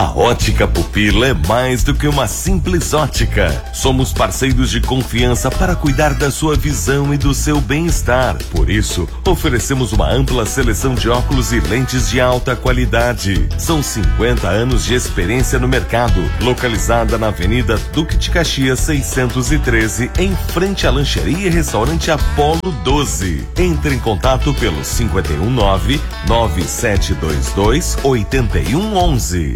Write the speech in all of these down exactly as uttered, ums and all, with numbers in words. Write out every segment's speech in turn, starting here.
A Ótica Pupila é mais do que uma simples ótica. Somos parceiros de confiança para cuidar da sua visão e do seu bem-estar. Por isso, oferecemos uma ampla seleção de óculos e lentes de alta qualidade. São cinquenta anos de experiência no mercado. Localizada na Avenida Duque de Caxias seiscentos e treze, em frente à lancheria e restaurante Apolo doze. Entre em contato pelo cinco um nove, nove sete dois dois, oito um um um.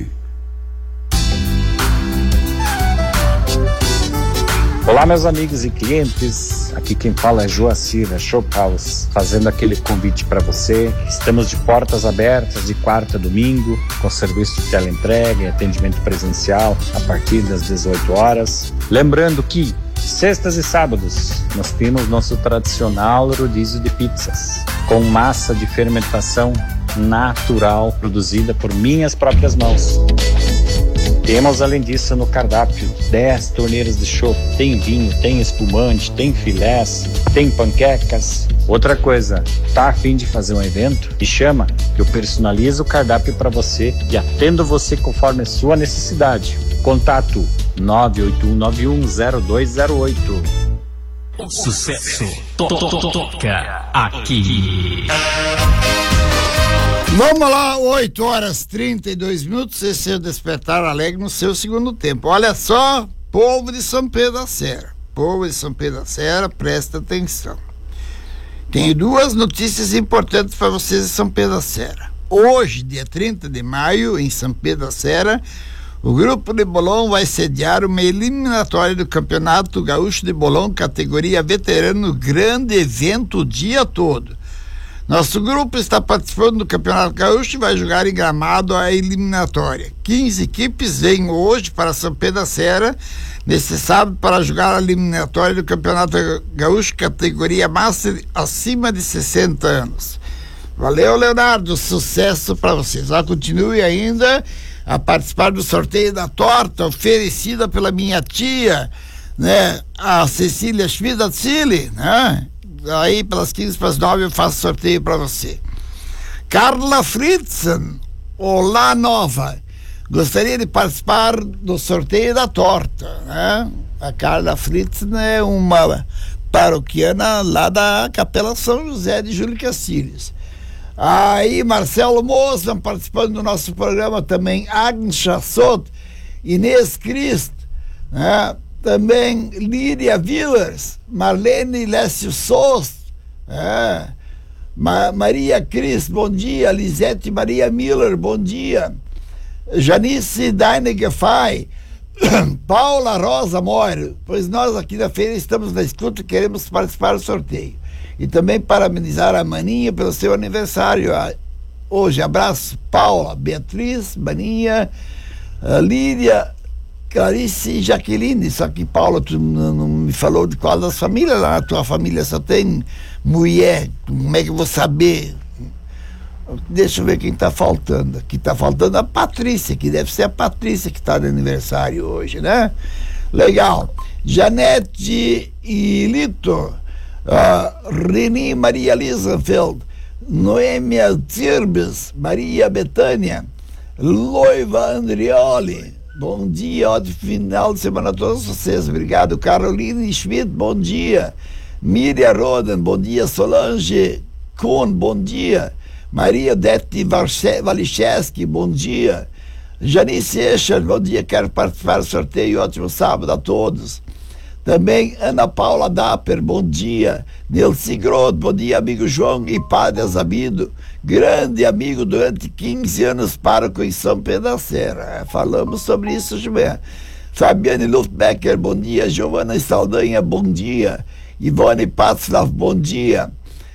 Olá, meus amigos e clientes, aqui quem fala é Joacir, da Shop House, fazendo aquele convite para você. Estamos de portas abertas de quarta a domingo, com serviço de teleentrega e atendimento presencial a partir das dezoito horas. Lembrando que sextas e sábados nós temos nosso tradicional rodízio de pizzas, com massa de fermentação natural, produzida por minhas próprias mãos. Temos, além disso, no cardápio dez torneiras de chopp. Tem vinho, tem espumante, tem filés, tem panquecas. Outra coisa, tá a fim de fazer um evento? Me chama, que eu personalizo o cardápio para você e atendo você conforme a sua necessidade. Contato nove oito um nove um zero dois zero oito. Sucesso to to to toca aqui. Vamos lá, oito horas e trinta e dois minutos, esse é o Despertar Alegre no seu segundo tempo. Olha só, povo de São Pedro da Serra, povo de São Pedro da Serra, presta atenção. Tenho duas notícias importantes para vocês de São Pedro da Serra. Hoje, dia trinta de maio, em São Pedro da Serra, o grupo de bolão vai sediar uma eliminatória do Campeonato Gaúcho de Bolão, categoria veterano, grande evento o dia todo. Nosso grupo está participando do Campeonato Gaúcho e vai jogar em Gramado a eliminatória. quinze equipes vêm hoje para São Pedro da Serra, nesse sábado, para jogar a eliminatória do Campeonato Gaúcho, categoria Master, acima de sessenta anos. Valeu, Leonardo, sucesso para vocês. Já continue ainda a participar do sorteio da torta oferecida pela minha tia, né, a Cecília Schmidt-Atzili, né? Aí pelas quinze para as nove eu faço sorteio para você. Carla Fritzen, olá nova, gostaria de participar do sorteio da torta, né? A Carla Fritzen é uma paroquiana lá da Capela São José de Júlio Castilhos. Aí Marcelo Mosman participando do nosso programa também, Agnes Chassot, Inês Cristo, né? Também Lídia Villers, Marlene Lécio Souza, é, Ma- Maria Cris, bom dia. Lisete Maria Miller, bom dia. Janice Deinegefai, Paula Rosa Moro, pois nós aqui na feira estamos na escuta e queremos participar do sorteio. E também parabenizar a Maninha pelo seu aniversário hoje. Abraço, Paula, Beatriz, Maninha, Lídia, Clarice e Jaqueline. Só que, Paula, tu não, não me falou de qual das famílias. Lá na tua família só tem mulher. Como é que eu vou saber? Deixa eu ver quem está faltando. Aqui está faltando a Patrícia, que deve ser a Patrícia que está de aniversário hoje, né? Legal. Janete e Lito, uh, Reni Maria Lisenfeld, Noêmia Tirbes, Maria Betânia, Loiva Andrioli. Bom dia, ótimo final de semana a todos vocês, obrigado. Caroline Schmidt, bom dia. Miriam Roden, bom dia. Solange Kuhn, bom dia. Maria Dete Waliszewski, bom dia. Janice Escher, bom dia, quero participar do sorteio, ótimo sábado a todos. Também Ana Paula Dapper, bom dia. Nelci Groth, bom dia, amigo João e Padre Azabido, grande amigo durante quinze anos, pároco em São Pedro da Serra. Falamos sobre isso hoje mesmo. Fabiane Luftbecker, bom dia. Giovana Saldanha, bom dia. Ivone Patzlaff, bom dia.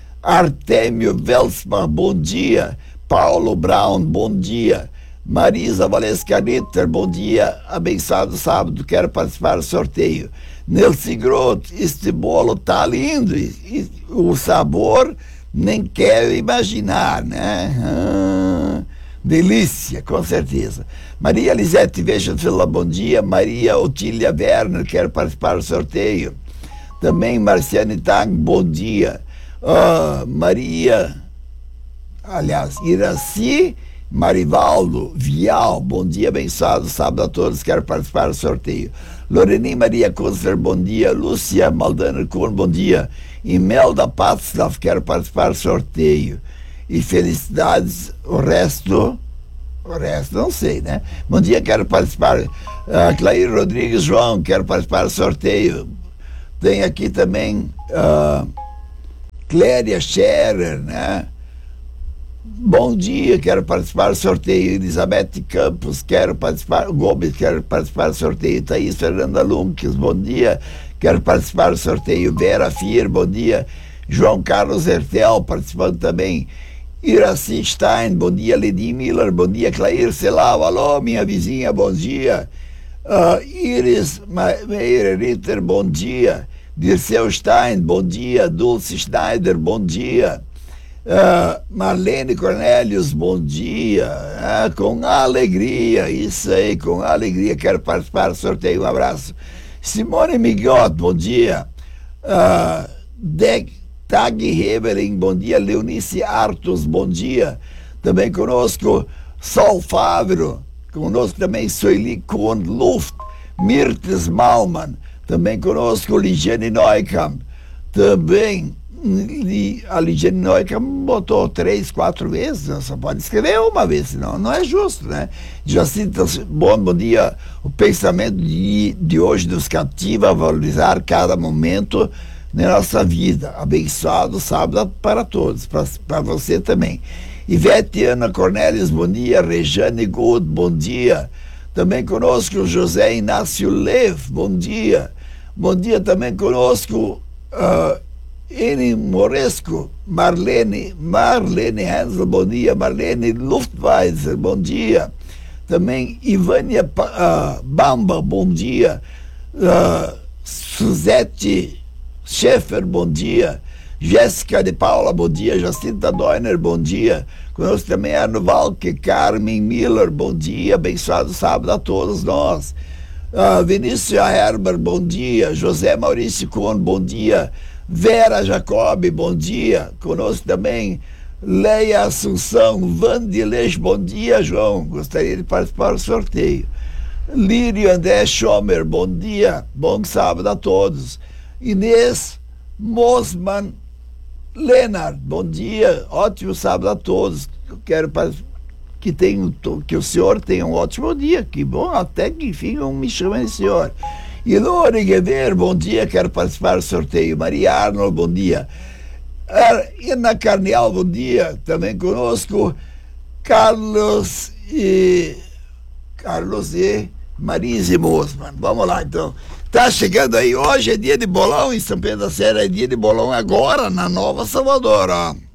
Artemio Velsman, bom dia. Paulo Brown, bom dia. Marisa Valesca Ritter, bom dia. Abençoado sábado, quero participar do sorteio. Nelson Groth, este bolo tá lindo e, e o sabor nem quero imaginar, né? Ah, delícia, com certeza. Maria Lisete Veja-Fila, bom dia. Maria Otília Werner, quero participar do sorteio. Também Marciane Tang, bom dia. Uh, Maria, aliás, Iraci Marivaldo Vial, bom dia, abençoado sábado a todos, quero participar do sorteio. Loreni Maria Kunstler, bom dia. Lúcia Maldaner Kuhn, bom dia. Imelda Patslav, quero participar do sorteio. E felicidades, o resto, o resto não sei, né? Bom dia, quero participar. Uh, Clair Rodrigues João, quero participar do sorteio. Tem aqui também uh, Cléria Scherer, né? Bom dia, quero participar do sorteio. Elizabeth Campos, quero participar. Gomes, quero participar do sorteio. Thaís Fernanda Lunques, bom dia, quero participar do sorteio. Vera Fier, bom dia. João Carlos Hertel, participando também. Iraci Stein, bom dia. Ledi Miller, bom dia. Clair Celau, alô, minha vizinha, bom dia. Uh, Iris Meyer Ritter, bom dia. Dirceu Stein, bom dia. Dulce Schneider, bom dia. Uh, Marlene Cornélios, bom dia. Uh, com alegria, isso aí, com alegria, quero participar do sorteio, um abraço. Simone Migot, bom dia. Uh, De Tag Hebeling, bom dia. Leonice Artos, bom dia. Também conosco Sol Fávero, conosco também Soili Kuhn Luft, Mirtes Malman, também conosco Ligiane Neukamp, também a Ligiane Neukamp botou três, quatro vezes, só pode escrever uma vez, senão não é justo, né? Jacinta, bom, bom dia. O pensamento de, de hoje nos cativa a valorizar cada momento na nossa vida. Abençoado sábado para todos, para você também. Ivete Ana Cornélios, bom dia. Rejane Good, bom dia. Também conosco José Inácio Lev, bom dia. Bom dia também conosco uh, Eni Moresco, Marlene, Marlene Hensel, bom dia. Marlene Luftweiser, bom dia. Também Ivânia uh, Bamba, bom dia. Uh, Suzete Schaeffer, bom dia. Jéssica de Paula, bom dia. Jacinta Doiner, bom dia. Conosco também Arno Valque, Carmen Miller, bom dia. Abençoado sábado a todos nós. Uh, Vinícius Herber, bom dia. José Maurício Kuhn, bom dia. Vera Jacob, bom dia. Conosco também Leia Assunção, Vandileix, bom dia, João. Gostaria de participar do sorteio. Lírio André Schomer, bom dia. Bom sábado a todos. Inês Mosman Leonard, bom dia. Ótimo sábado a todos. Eu quero que, tenho, que o senhor tenha um ótimo dia. Que bom, até que enfim me chamem de senhor. Ilori Guever, bom dia, quero participar do sorteio. Maria Arnold, bom dia. Ana Carnial, bom dia, também conosco. Carlos e Carlos e Marise Mosman. Vamos lá, então. Tá chegando aí, hoje é dia de bolão em São Pedro da Serra, é dia de bolão agora na Nova Salvador, ó.